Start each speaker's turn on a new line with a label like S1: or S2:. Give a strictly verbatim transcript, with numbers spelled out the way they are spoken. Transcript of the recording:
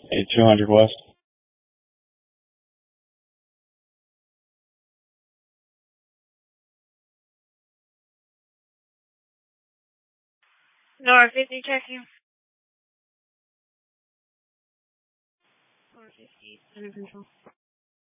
S1: Hey, two hundred West.
S2: North fifty checking. four fifty, center control.